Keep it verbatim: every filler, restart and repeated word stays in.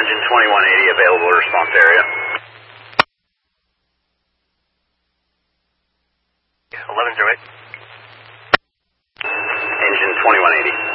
engine twenty-one eighty available response area. eleven oh eight. Engine twenty-one eighty.